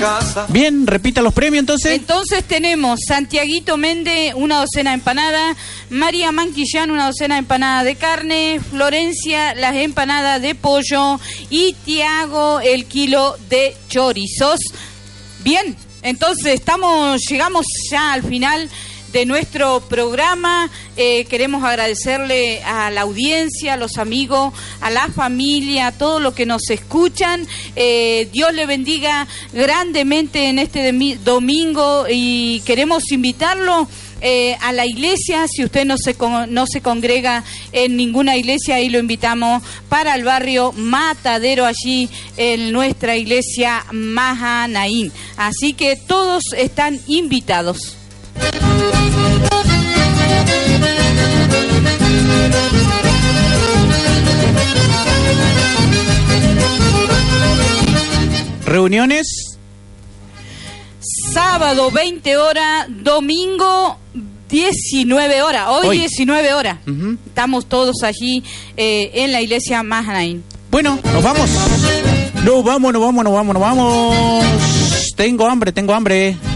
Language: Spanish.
Bien, repita los premios entonces. Entonces tenemos Santiaguito Méndez, una docena de empanadas, María Manquillán, una docena de empanadas de carne, Florencia, las empanadas de pollo y Tiago, el kilo de chorizos. Bien, entonces llegamos ya al final de nuestro programa. Queremos agradecerle a la audiencia, a los amigos, a la familia, a todos los que nos escuchan. Dios le bendiga grandemente en este domingo y queremos invitarlo a la iglesia. Si usted no se congrega en ninguna iglesia, ahí lo invitamos para el barrio Matadero, allí en nuestra iglesia Mahanaín. Así que todos están invitados. Reuniones. Sábado 20 horas, domingo 19 horas. Hoy 19 horas. Estamos todos allí en la iglesia Mahanaín. Bueno, nos vamos. Nos vamos. Tengo hambre.